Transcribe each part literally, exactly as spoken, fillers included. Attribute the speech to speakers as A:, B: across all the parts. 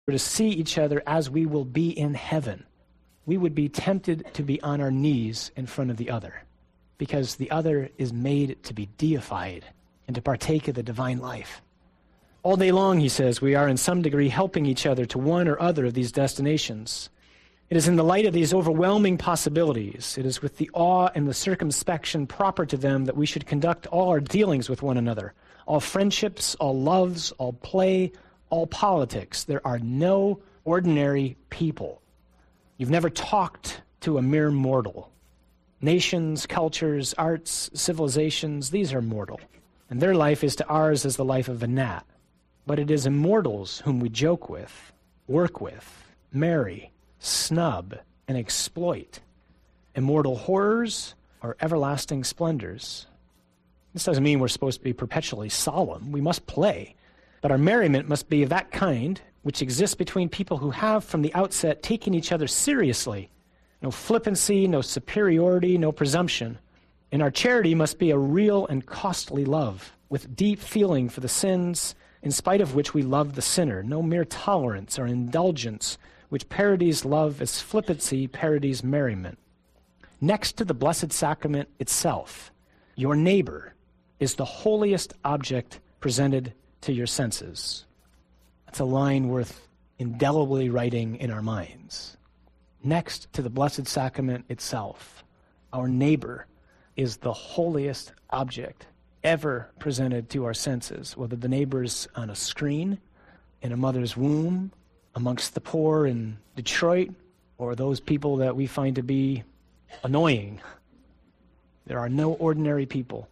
A: were to see each other as we will be in heaven, we would be tempted to be on our knees in front of the other, because the other is made to be deified and to partake of the divine life. All day long, he says, we are in some degree helping each other to one or other of these destinations. It is in the light of these overwhelming possibilities, it is with the awe and the circumspection proper to them that we should conduct all our dealings with one another, all friendships, all loves, all play, all politics. There are no ordinary people. You've never talked to a mere mortal. Nations, cultures, arts, civilizations, these are mortal. And their life is to ours as the life of a gnat. But it is immortals whom we joke with, work with, marry, snub, and exploit. Immortal horrors or everlasting splendors. This doesn't mean we're supposed to be perpetually solemn. We must play. But our merriment must be of that kind which exists between people who have from the outset taken each other seriously. No flippancy, no superiority, no presumption. And our charity must be a real and costly love, with deep feeling for the sins, in spite of which we love the sinner. No mere tolerance or indulgence, which parodies love as flippancy parodies merriment. Next to the Blessed Sacrament itself, your neighbor is the holiest object presented to your senses. That's a line worth indelibly writing in our minds. Next to the Blessed Sacrament itself, our neighbor is the holiest object ever presented to our senses, whether the neighbor's on a screen, in a mother's womb, amongst the poor in Detroit, or those people that we find to be annoying. There are no ordinary people.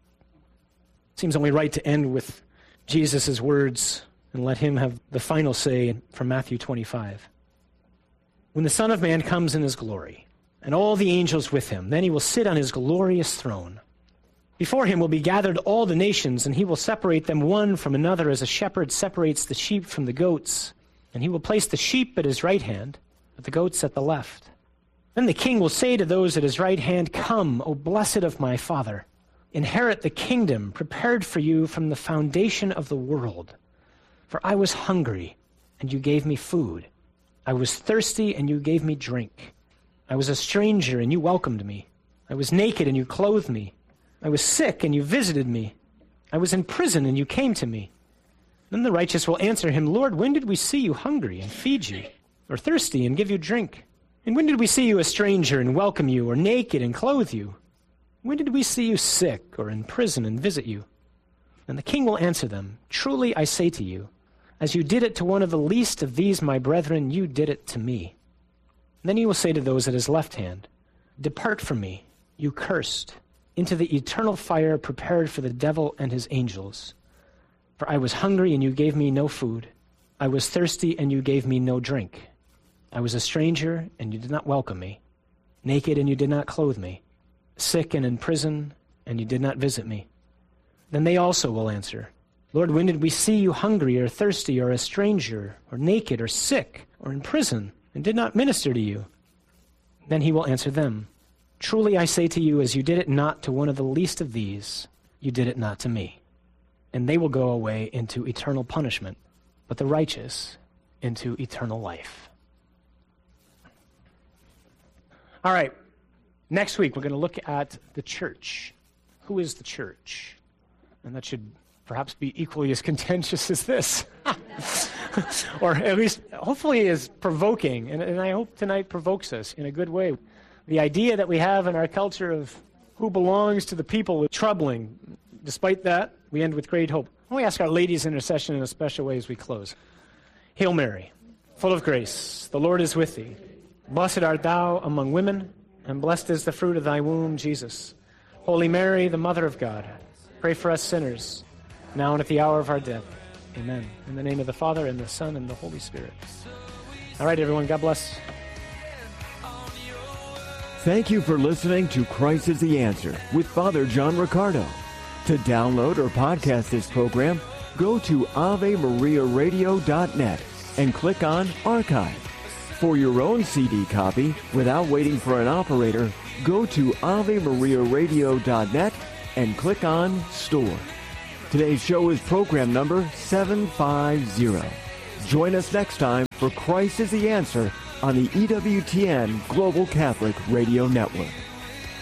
A: It seems only right to end with Jesus' words and let him have the final say from Matthew twenty-five. When the Son of Man comes in his glory, and all the angels with him, then he will sit on his glorious throne. Before him will be gathered all the nations, and he will separate them one from another as a shepherd separates the sheep from the goats. And he will place the sheep at his right hand, but the goats at the left. Then the king will say to those at his right hand, "Come, O blessed of my Father, inherit the kingdom prepared for you from the foundation of the world. For I was hungry, and you gave me food. I was thirsty, and you gave me drink. I was a stranger, and you welcomed me. I was naked, and you clothed me. I was sick, and you visited me. I was in prison, and you came to me." Then the righteous will answer him, "Lord, when did we see you hungry and feed you, or thirsty and give you drink? And when did we see you a stranger and welcome you, or naked and clothe you? When did we see you sick or in prison and visit you?" And the king will answer them, "Truly I say to you, as you did it to one of the least of these my brethren, you did it to me." And then he will say to those at his left hand, "Depart from me, you cursed, into the eternal fire prepared for the devil and his angels. For I was hungry, and you gave me no food. I was thirsty, and you gave me no drink. I was a stranger, and you did not welcome me. Naked, and you did not clothe me. Sick and in prison, and you did not visit me." Then they also will answer, "Lord, when did we see you hungry or thirsty or a stranger or naked or sick or in prison and did not minister to you?" Then he will answer them, "Truly I say to you, as you did it not to one of the least of these, you did it not to me." And they will go away into eternal punishment, but the righteous into eternal life. All right, next week we're going to look at the church. Who is the church? And that should perhaps be equally as contentious as this. Or at least, hopefully, as provoking. And, and I hope tonight provokes us in a good way. The idea that we have in our culture of who belongs to the people is troubling. Despite that, we end with great hope. We ask our ladies' intercession in a special way as we close. Hail Mary, full of grace, the Lord is with thee. Blessed art thou among women, and blessed is the fruit of thy womb, Jesus. Holy Mary, the Mother of God, pray for us sinners, now and at the hour of our death. Amen. In the name of the Father, and the Son, and the Holy Spirit. All right, everyone, God bless.
B: Thank you for listening to Christ is the Answer with Father John Riccardo. To download or podcast this program, go to ave maria radio dot net and click on Archive. For your own C D copy, without waiting for an operator, go to ave maria radio dot net and click on Store. Today's show is program number seven five zero. Join us next time for Christ is the Answer on the E W T N Global Catholic Radio Network.